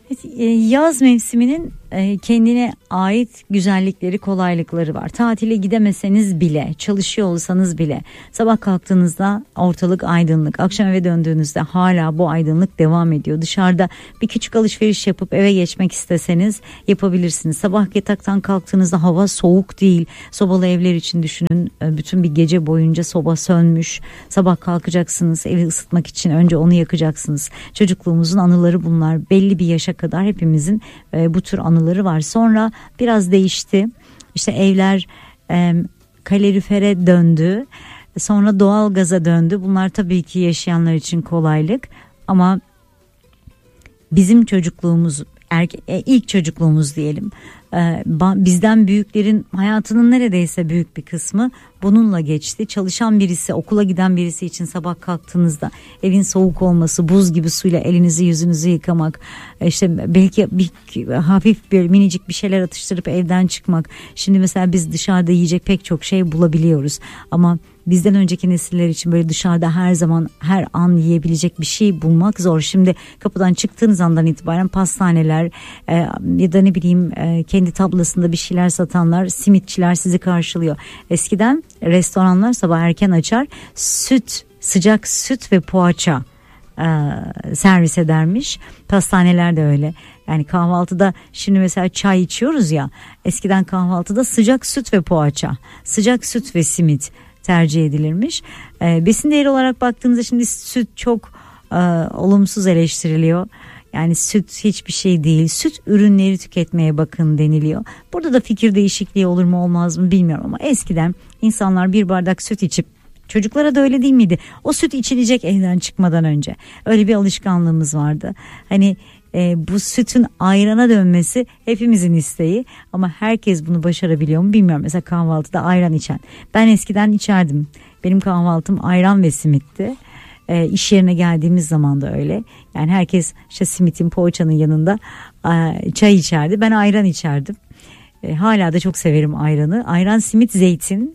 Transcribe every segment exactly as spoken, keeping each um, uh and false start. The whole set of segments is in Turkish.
Yaz mevsiminin kendine ait güzellikleri, kolaylıkları var. Tatile gidemeseniz bile, çalışıyor olsanız bile sabah kalktığınızda ortalık aydınlık. Akşam eve döndüğünüzde hala bu aydınlık devam ediyor. Dışarıda bir küçük alışveriş yapıp eve geçmek isteseniz yapabilirsiniz. Sabah yataktan kalktığınızda hava soğuk değil. Sobalı evler için düşünün. Bütün bir gece boyunca soba sönmüş. Sabah kalkacaksınız, evi ısıtmak için önce onu yakacaksınız. Çocukluğumuzun anıları bunlar. Belli bir yaşa kadar hepimizin e, bu tür anıları var. Sonra biraz değişti. İşte evler e, kalorifere döndü. Sonra doğal gaza döndü. Bunlar tabii ki yaşayanlar için kolaylık. Ama bizim çocukluğumuz, erke, e, ilk çocukluğumuz diyelim. E, bizden büyüklerin hayatının neredeyse büyük bir kısmı bununla geçti. Çalışan birisi, okula giden birisi için sabah kalktığınızda evin soğuk olması, buz gibi suyla elinizi yüzünüzü yıkamak, işte belki bir hafif bir minicik bir şeyler atıştırıp evden çıkmak. Şimdi mesela biz dışarıda yiyecek pek çok şey bulabiliyoruz ama bizden önceki nesiller için böyle dışarıda her zaman her an yiyebilecek bir şey bulmak zor. Şimdi kapıdan çıktığınız andan itibaren pastaneler e, ya da ne bileyim e, kendi tablasında bir şeyler satanlar, simitçiler sizi karşılıyor. Eskiden restoranlar sabah erken açar, süt, sıcak süt ve poğaça e, servis edermiş. Pastaneler de öyle. Yani kahvaltıda şimdi mesela çay içiyoruz ya, eskiden kahvaltıda sıcak süt ve poğaça, sıcak süt ve simit tercih edilirmiş. E, besin değeri olarak baktığınızda şimdi süt çok e, olumsuz eleştiriliyor. Yani süt hiçbir şey değil. Süt ürünleri tüketmeye bakın deniliyor. Burada da fikir değişikliği olur mu olmaz mı bilmiyorum ama eskiden insanlar bir bardak süt içip, çocuklara da öyle değil miydi? O süt içilecek evden çıkmadan önce. Öyle bir alışkanlığımız vardı. Hani e, bu sütün ayrana dönmesi hepimizin isteği ama herkes bunu başarabiliyor mu bilmiyorum. Mesela kahvaltıda ayran içen. Ben eskiden içerdim. Benim kahvaltım ayran ve simitti. E, iş yerine geldiğimiz zaman da öyle. Yani herkes işte simitin, poğaçanın yanında e, çay içerdi. Ben ayran içerdim. E, hala da çok severim ayranı. Ayran, simit, zeytin,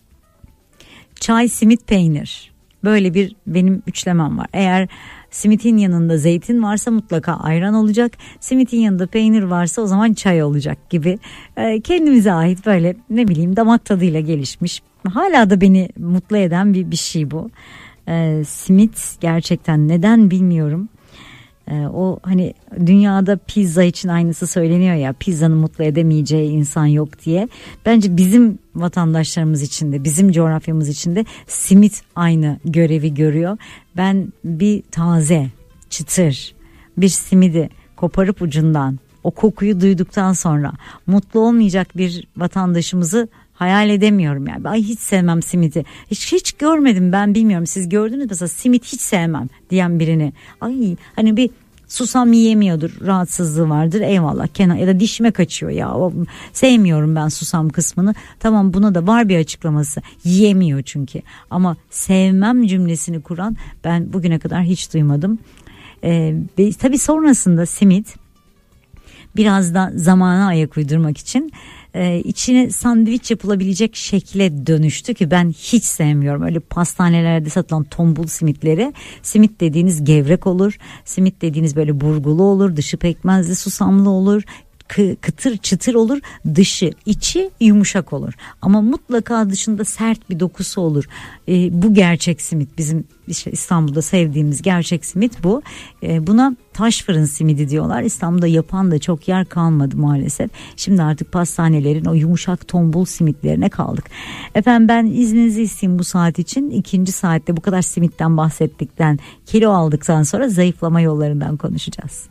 çay, simit, peynir. Böyle bir benim üçlemem var. Eğer simitin yanında zeytin varsa mutlaka ayran olacak. Simitin yanında peynir varsa o zaman çay olacak gibi. E, kendimize ait böyle ne bileyim damak tadıyla gelişmiş. Hala da beni mutlu eden bir, bir şey bu. Ee, simit gerçekten neden bilmiyorum. Ee, o hani dünyada pizza için aynısı söyleniyor ya, pizzanın mutlu edemeyeceği insan yok diye. Bence bizim vatandaşlarımız için de, bizim coğrafyamız için de simit aynı görevi görüyor. Ben bir taze, çıtır bir simidi koparıp ucundan o kokuyu duyduktan sonra mutlu olmayacak bir vatandaşımızı hayal edemiyorum yani. Ay hiç sevmem simiti. Hiç hiç görmedim, ben bilmiyorum. Siz gördünüz mü mesela simit hiç sevmem diyen birini? Ay hani bir susam yiyemiyordur, rahatsızlığı vardır. Eyvallah, kenar ya da dişime kaçıyor ya. O, sevmiyorum ben susam kısmını. Tamam, buna da var bir açıklaması. Yiyemiyor çünkü. Ama sevmem cümlesini kuran ben bugüne kadar hiç duymadım. Ee, ve tabii sonrasında simit biraz da zamana ayak uydurmak için Ee, içine sandviç yapılabilecek şekle dönüştü ki ben hiç sevmiyorum öyle pastanelerde satılan tombul simitleri. Simit dediğiniz gevrek olur, simit dediğiniz böyle burgulu olur, dışı pekmezli susamlı olur, K- kıtır çıtır olur, dışı içi yumuşak olur ama mutlaka dışında sert bir dokusu olur. Ee, bu gerçek simit, bizim işte İstanbul'da sevdiğimiz gerçek simit bu. Ee, buna taş fırın simidi diyorlar. İstanbul'da yapan da çok yer kalmadı maalesef. Şimdi artık pastanelerin o yumuşak tombul simitlerine kaldık. Efendim ben izninizi isteyeyim bu saat için. İkinci saatte bu kadar simitten bahsettikten, kilo aldıktan sonra zayıflama yollarından konuşacağız.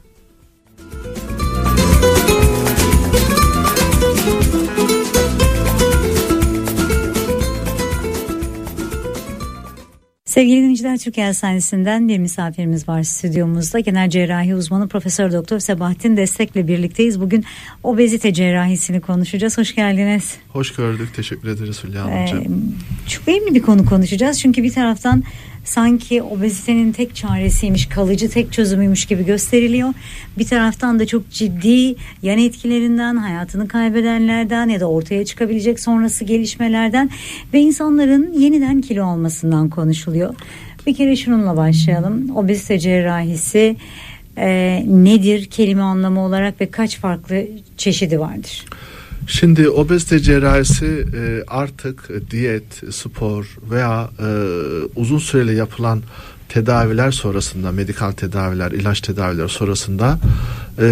Sevgili dinleyiciler, Türkiye Hastanesi'nden bir misafirimiz var stüdyomuzda. Genel cerrahi uzmanı Profesör Doktor Sebahattin Destek'le birlikteyiz. Bugün obezite cerrahisini konuşacağız. Hoş geldiniz. Hoş gördük. Teşekkür ederiz Hülya Hanımcığım. Ee, çok önemli bir konu konuşacağız. Çünkü bir taraftan sanki obezitenin tek çaresiymiş, kalıcı tek çözümüymüş gibi gösteriliyor. Bir taraftan da çok ciddi yan etkilerinden, hayatını kaybedenlerden ya da ortaya çıkabilecek sonrası gelişmelerden ve insanların yeniden kilo almasından konuşuluyor. Bir kere şununla başlayalım. Obezite cerrahisi e, nedir kelime anlamı olarak ve kaç farklı çeşidi vardır? Şimdi obezite cerrahisi e, artık diyet, spor veya e, uzun süreli yapılan tedaviler sonrasında, medikal tedaviler, ilaç tedaviler sonrasında e,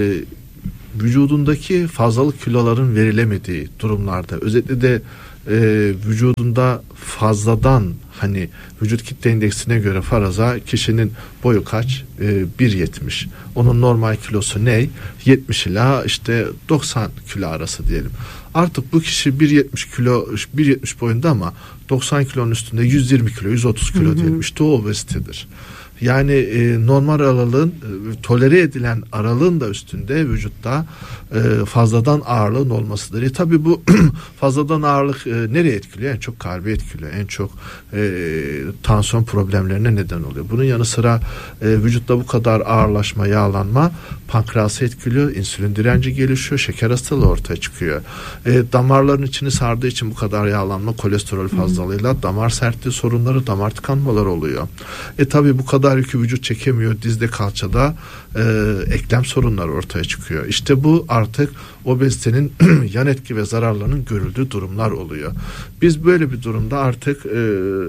vücudundaki fazlalık kiloların verilemediği durumlarda, özellikle de e, vücudunda fazladan, hani vücut kitle indeksine göre faraza kişinin boyu kaç? E, bir yetmiş. Onun normal kilosu ne? yetmiş ila işte doksan kilo arası diyelim. Artık bu kişi bir yetmiş kilo, bir yetmiş boyunda ama doksan kilonun üstünde yüz yirmi kilo, yüz otuz kilo, hı hı, diyelim. İşte o obezitedir. Yani e, normal aralığın, e, tolere edilen aralığın da üstünde vücutta e, fazladan ağırlığın olmasıdır. E, tabii bu fazladan ağırlık e, nereye etkiliyor? En çok kalbi etkiliyor. En çok e, tansiyon problemlerine neden oluyor. Bunun yanı sıra e, vücutta bu kadar ağırlaşma, yağlanma pankreası etkiliyor. İnsülin direnci gelişiyor. Şeker hastalığı ortaya çıkıyor. E, damarların içini sardığı için bu kadar yağlanma, kolesterol fazlalığıyla damar sertliği sorunları, damar tıkanmaları oluyor. E tabii bu kadar yükü vücut çekemiyor. Dizde, kalçada e, eklem sorunları ortaya çıkıyor. İşte bu artık obezitenin yan etki ve zararlarının görüldüğü durumlar oluyor. Biz böyle bir durumda artık e,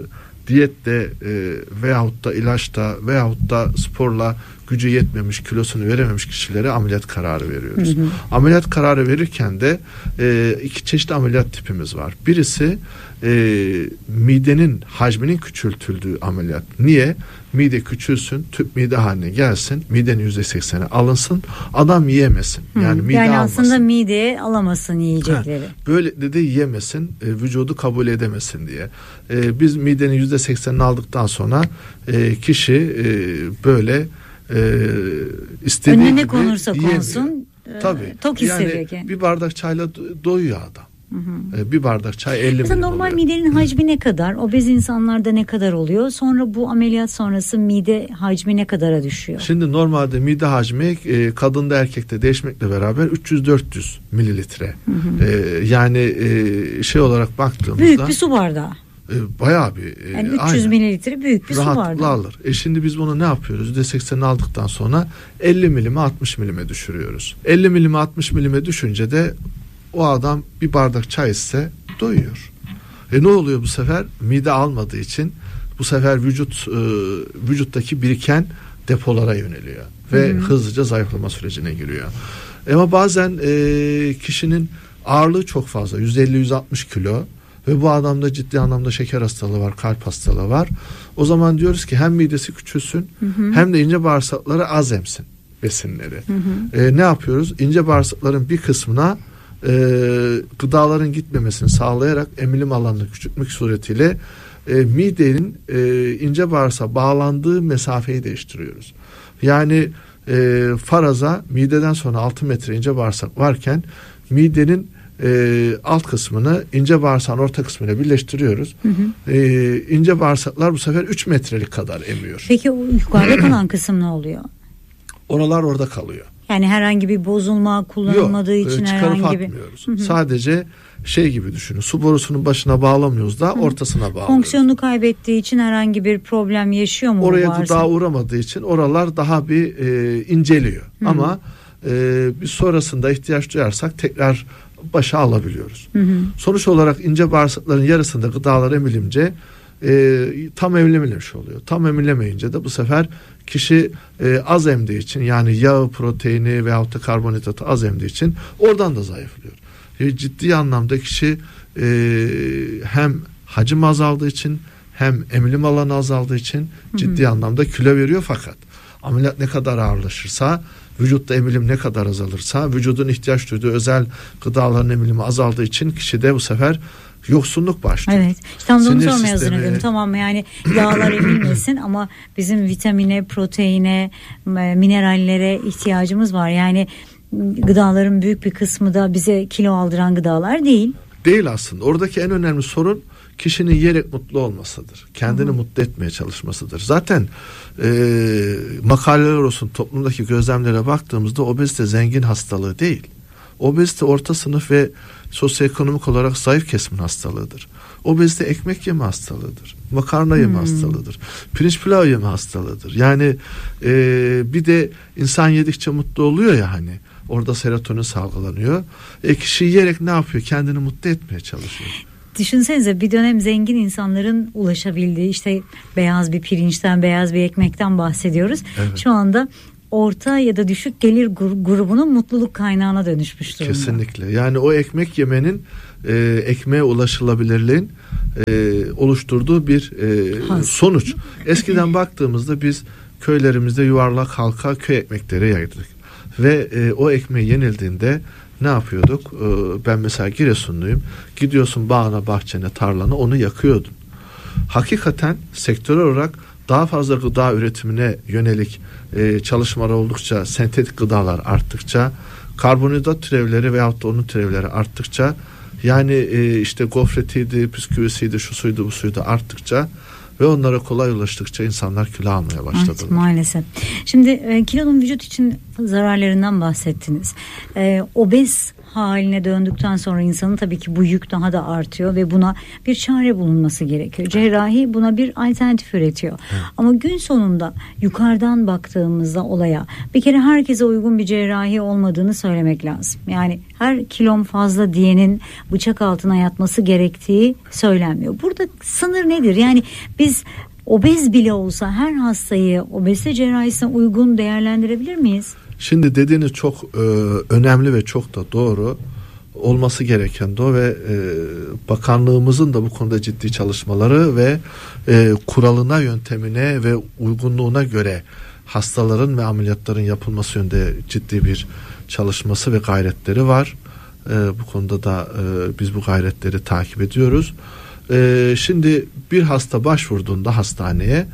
diyette e, veyahut da ilaçta veyahut da sporla gücü yetmemiş, kilosunu verememiş kişilere ameliyat kararı veriyoruz. Hı hı. Ameliyat kararı verirken de e, iki çeşitli ameliyat tipimiz var. Birisi e, midenin hacminin küçültüldüğü ameliyat. Niye? Mide küçülsün, tüp mide haline gelsin, midenin yüzde sekseni alınsın, adam yiyemesin. Hı, yani mide yani almasın. Aslında mideye alamasın yiyecekleri. Ha, böyle de yiyemesin, e, vücudu kabul edemesin diye. E, biz midenin yüzde seksenini aldıktan sonra e, kişi e, böyle e, istediği önüne gibi konursa yiyemiyor. Konsun e, tabii tok hissediyor yani ki. Bir bardak çayla do- doyuyor adam. Hı hı. Bir bardak çay elli milim normal oluyor. Midenin hacmi ne kadar? Obez insanlarda ne kadar oluyor? Sonra bu ameliyat sonrası mide hacmi ne kadara düşüyor? Şimdi normalde mide hacmi e, kadında erkekte değişmekle beraber üç yüz dört yüz mililitre. Hı hı. E, yani e, şey olarak baktığımızda büyük bir su bardağı. E, bayağı bir. E, yani üç yüz mililitre büyük bir su bardağı. Rahatlıkla alır. E şimdi biz bunu ne yapıyoruz? yüzde seksenini aldıktan sonra elli milime altmış milime düşürüyoruz. elli milime altmış milime düşünce de o adam bir bardak çay ise doyuyor. E ne oluyor bu sefer? Mide almadığı için bu sefer vücut e, vücuttaki biriken depolara yöneliyor ve hmm. hızlıca zayıflama sürecine giriyor. Ama bazen e, kişinin ağırlığı çok fazla, yüz elli yüz altmış kilo ve bu adamda ciddi anlamda şeker hastalığı var, kalp hastalığı var. O zaman diyoruz ki hem midesi küçülsün, hmm. hem de ince bağırsakları az emsin besinleri. Hmm. E, ne yapıyoruz? İnce bağırsakların bir kısmına E, gıdaların gitmemesini sağlayarak emilim alanını küçültmek suretiyle e, midenin e, ince bağırsağa bağlandığı mesafeyi değiştiriyoruz. Yani e, faraza mideden sonra altı metre ince bağırsak varken midenin e, alt kısmını ince bağırsağın orta kısmıyla birleştiriyoruz. Hı hı. E, ince bağırsaklar bu sefer üç metrelik kadar emiyor. Peki o yukarıda kalan kısım ne oluyor? Oralar orada kalıyor. Yani herhangi bir bozulma kullanılmadığı Yok, için çıkarıp herhangi bir atmıyoruz. Hı hı. Sadece şey gibi düşünün. Su borusunun başına bağlamıyoruz da hı. ortasına bağlıyoruz. Fonksiyonunu kaybettiği için herhangi bir problem yaşıyor mu? Oraya daha uğramadığı için oralar daha bir e, inceliyor. Hı. Ama e, biz sonrasında ihtiyaç duyarsak tekrar başa alabiliyoruz. Hı hı. Sonuç olarak ince bağırsakların yarısında gıdalar emilince e, tam emilememiş oluyor. Tam emilemeyince de bu sefer kişi e, az emdiği için, yani yağı, proteini veyahut da karbonhidratı az emdiği için oradan da zayıflıyor. E, ciddi anlamda kişi e, hem hacim azaldığı için hem emilim alanı azaldığı için ciddi hı hı. anlamda kilo veriyor, fakat ameliyat ne kadar ağırlaşırsa, vücutta emilim ne kadar azalırsa, vücudun ihtiyaç duyduğu özel gıdaların emilimi azaldığı için kişide bu sefer yoksunluk başlıyor. Evet. Tam da onu sormaya hazırladım. Tamam, yani yağlar emilmesin ama bizim vitamine, proteine, minerallere ihtiyacımız var. Yani gıdaların büyük bir kısmı da bize kilo aldıran gıdalar değil. Değil aslında. Oradaki en önemli sorun kişinin yiyerek mutlu olmasıdır. Kendini Hı. mutlu etmeye çalışmasıdır. Zaten e, makaleler olsun, toplumdaki gözlemlere baktığımızda obezite zengin hastalığı değil. Obezite orta sınıf ve sosyoekonomik olarak zayıf kesimin hastalığıdır. Obezite ekmek yeme hastalığıdır. Makarna yeme hmm. hastalığıdır. Pirinç pilav yeme hastalığıdır. Yani e, bir de insan yedikçe mutlu oluyor ya hani. Orada serotonin salgılanıyor. E, kişi yiyerek ne yapıyor? Kendini mutlu etmeye çalışıyor. Düşünsenize, bir dönem zengin insanların ulaşabildiği işte beyaz bir pirinçten, beyaz bir ekmekten bahsediyoruz. Evet. Şu anda orta ya da düşük gelir grubunun mutluluk kaynağına dönüşmüş durumda. Kesinlikle. Yani o ekmek yemenin e, ekmeğe ulaşılabilirliğin e, oluşturduğu bir e, sonuç. Eskiden baktığımızda biz köylerimizde yuvarlak halka köy ekmekleri yerdik. Ve e, o ekmeği yenildiğinde ne yapıyorduk? E, ben mesela Giresunluyum. Gidiyorsun bağına, bahçene, tarlana, onu yakıyordun. Hakikaten sektör olarak daha fazla gıda üretimine yönelik e, çalışmalar oldukça, sentetik gıdalar arttıkça, karbonhidrat türevleri veyahut da onun türevleri arttıkça, yani e, işte gofretiydi, bisküvisiydi, şu suydu, bu suydu arttıkça ve onlara kolay ulaştıkça insanlar kilo almaya başladılar. Evet, maalesef. Şimdi e, kilonun vücut için zararlarından bahsettiniz. E, obez haline döndükten sonra insanın tabii ki bu yük daha da artıyor ve buna bir çare bulunması gerekiyor. Cerrahi buna bir alternatif üretiyor. Evet. Ama gün sonunda yukarıdan baktığımızda olaya bir kere herkese uygun bir cerrahi olmadığını söylemek lazım. Yani her kilom fazla diyenin bıçak altına yatması gerektiği söylenmiyor. Burada sınır nedir? Yani biz obez bile olsa her hastayı obezite cerrahisine uygun değerlendirebilir miyiz? Şimdi dediğiniz çok e, önemli ve çok da doğru, olması gereken de o ve e, bakanlığımızın da bu konuda ciddi çalışmaları ve e, kuralına, yöntemine ve uygunluğuna göre hastaların ve ameliyatların yapılması yönünde ciddi bir çalışması ve gayretleri var. E, bu konuda da e, biz bu gayretleri takip ediyoruz. E, şimdi bir hasta başvurduğunda hastaneye,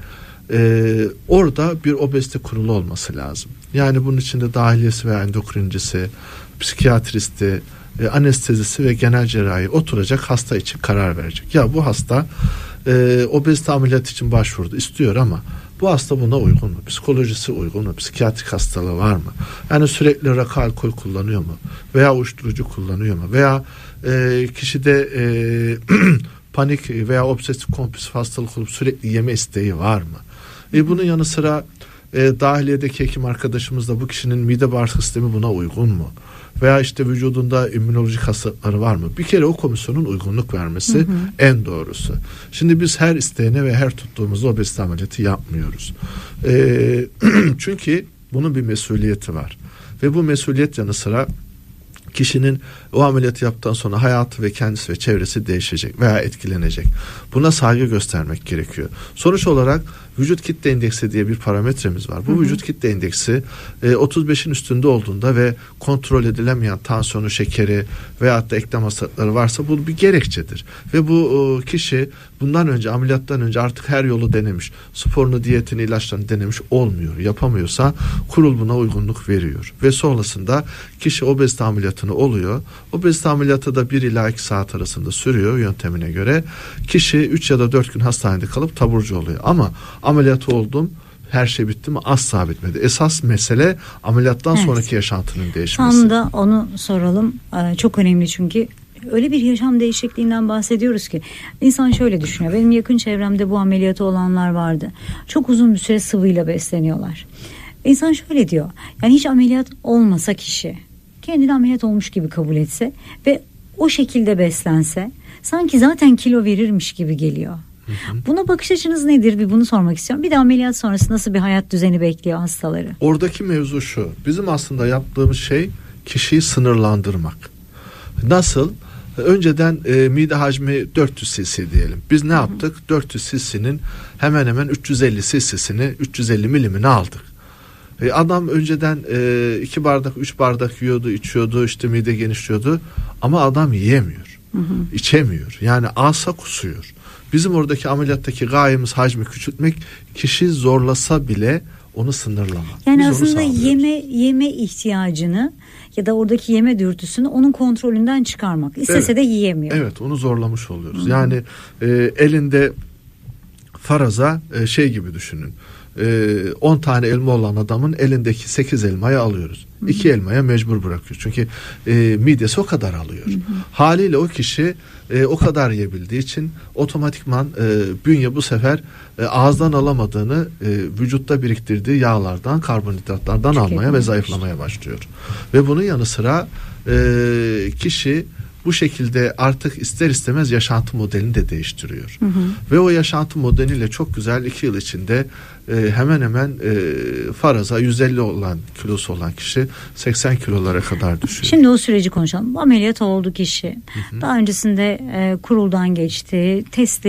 Ee, orada bir obezite kurulu olması lazım. Yani bunun içinde dahiliyesi ve endokrincisi, psikiyatristi, e, anestezisi ve genel cerrahi oturacak, hasta için karar verecek. Ya bu hasta e, obezite ameliyatı için başvurdu, istiyor ama bu hasta buna uygun mu? Psikolojisi uygun mu? Psikiyatrik hastalığı var mı? Yani sürekli rakı, alkol kullanıyor mu? Veya uyuşturucu kullanıyor mu? Veya e, kişide e, panik veya obsesif kompulsif hastalık olup sürekli yeme isteği var mı? E bunun yanı sıra e, dahiliyedeki hekim arkadaşımız da bu kişinin mide bağırsak sistemi buna uygun mu? Veya işte vücudunda immünolojik hastalıkları var mı? Bir kere o komisyonun uygunluk vermesi hı hı. en doğrusu. Şimdi biz her isteyene ve her tuttuğumuzda obezite ameliyatı yapmıyoruz. E, çünkü bunun bir mesuliyeti var. Ve bu mesuliyet yanı sıra kişinin o ameliyatı yaptıktan sonra hayatı ve kendisi ve çevresi değişecek veya etkilenecek. Buna saygı göstermek gerekiyor. Sonuç olarak vücut kitle indeksi diye bir parametremiz var. Bu hı hı. vücut kitle indeksi e, otuz beşin üstünde olduğunda ve kontrol edilemeyen tansiyonu, şekeri veyahut da eklem hastalıkları varsa bu bir gerekçedir. Ve bu e, kişi bundan önce, ameliyattan önce artık her yolu denemiş. Sporunu, diyetini, ilaçlarını denemiş, olmuyor. Yapamıyorsa kurul buna uygunluk veriyor. Ve sonrasında kişi obezite ameliyatını oluyor. Obezite ameliyatı da bir ila iki saat arasında sürüyor yöntemine göre. Kişi üç ya da dört gün hastanede kalıp taburcu oluyor. Ama ameliyatı oldum, her şey bitti mi? Asla bitmedi. Esas mesele ameliyattan evet. sonraki yaşantının değişmesi. Tam da onu soralım. Ee, çok önemli çünkü öyle bir yaşam değişikliğinden bahsediyoruz ki insan şöyle düşünüyor. Benim yakın çevremde bu ameliyatı olanlar vardı. Çok uzun bir süre sıvıyla besleniyorlar. İnsan şöyle diyor. Yani hiç ameliyat olmasa kişi kendini ameliyat olmuş gibi kabul etse ve o şekilde beslense sanki zaten kilo verirmiş gibi geliyor. Hı hı. Buna bakış açınız nedir? Bir bunu sormak istiyorum. Bir de ameliyat sonrası nasıl bir hayat düzeni bekliyor hastaları? Oradaki mevzu şu. Bizim aslında yaptığımız şey kişiyi sınırlandırmak. Nasıl? Önceden e, mide hacmi dört yüz cc diyelim. Biz ne yaptık? Hı hı. dört yüz cc'nin hemen hemen üç yüz elli cc'sini, üç yüz elli milimini aldık. E, adam önceden e, iki bardak, üç bardak yiyordu, içiyordu, işte mide genişliyordu. Ama adam yiyemiyor. Hı hı. İçemiyor. Yani alsa kusuyor. Bizim oradaki ameliyattaki gayemiz hacmi küçültmek, kişi zorlasa bile onu sınırlamak. Yani biz aslında yeme yeme ihtiyacını ya da oradaki yeme dürtüsünü onun kontrolünden çıkarmak. İstese evet. de yiyemiyor. Evet, onu zorlamış oluyoruz. Hı-hı. Yani e, elinde faraza e, şey gibi düşünün. on tane elma olan adamın elindeki sekiz elmayı alıyoruz. Hı hı. iki elmaya mecbur bırakıyoruz. Çünkü e, midesi o kadar alıyor. Hı hı. Haliyle o kişi e, o kadar yiyebildiği için otomatikman e, bünye bu sefer e, ağızdan alamadığını e, vücutta biriktirdiği yağlardan, karbonhidratlardan Tüketim almaya ve zayıflamaya başlıyor. Ve bunun yanı sıra e, kişi bu şekilde artık ister istemez yaşantı modelini de değiştiriyor. Hı hı. Ve o yaşantı modeliyle çok güzel iki yıl içinde e, hemen hemen e, faraza yüz elli olan kilosu olan kişi seksen kilolara kadar düşüyor. Şimdi o süreci konuşalım. Ameliyat oldu kişi. Hı hı. Daha öncesinde e, kuruldan geçti. Test